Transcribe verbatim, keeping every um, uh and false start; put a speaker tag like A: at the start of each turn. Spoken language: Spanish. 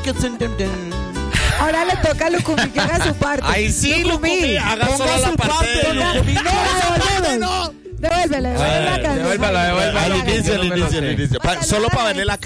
A: Ahora le toca a Lucumí que haga su parte.
B: Ahí sí, Lucumí, haga solo la parte de Lucumí.
A: No, devuélvele, devuélvele la canción.
B: Devuélvala, devuélvala. Al inicio, al inicio, al inicio. Solo para verle la